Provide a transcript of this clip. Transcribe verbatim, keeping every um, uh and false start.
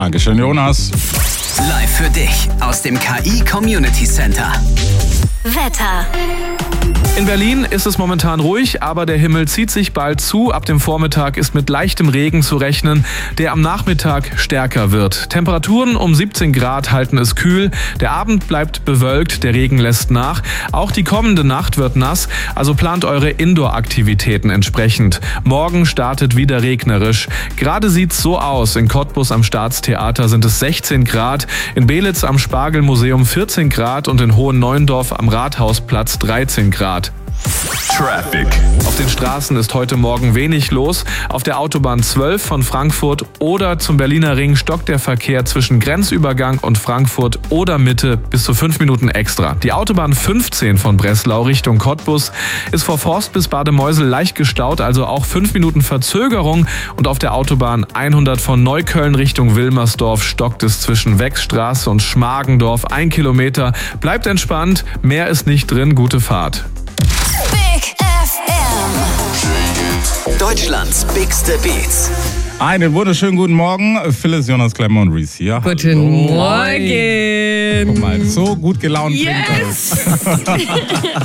Dankeschön, Jonas. Live für dich aus dem K I Community Center. Wetter. In Berlin ist es momentan ruhig, aber der Himmel zieht sich bald zu. Ab dem Vormittag ist mit leichtem Regen zu rechnen, der am Nachmittag stärker wird. Temperaturen um siebzehn Grad halten es kühl. Der Abend bleibt bewölkt, der Regen lässt nach. Auch die kommende Nacht wird nass, also plant eure Indoor-Aktivitäten entsprechend. Morgen startet wieder regnerisch. Gerade sieht's so aus. In Cottbus am Staatstheater sind es sechzehn Grad, in Belitz am Spargelmuseum vierzehn Grad und in Hohenneuendorf am Rathausplatz dreizehn Grad. Traffic. Auf den Straßen ist heute Morgen wenig los. Auf der Autobahn zwölf von Frankfurt oder zum Berliner Ring stockt der Verkehr zwischen Grenzübergang und Frankfurt oder Mitte bis zu fünf Minuten extra. Die Autobahn fünfzehn von Breslau Richtung Cottbus ist vor Forst bis Bademeusel leicht gestaut, also auch fünf Minuten Verzögerung. Und auf der Autobahn hundert von Neukölln Richtung Wilmersdorf stockt es zwischen Weckstraße und Schmargendorf ein Kilometer. Bleibt entspannt, mehr ist nicht drin, gute Fahrt. Big F M. Deutschlands bigste Beats. Einen wunderschönen guten Morgen. Phyllis, Jonas, Clemmer und Reese hier. Guten Hallo. Morgen. Guck mal, so gut gelaunt klingt Yes! das.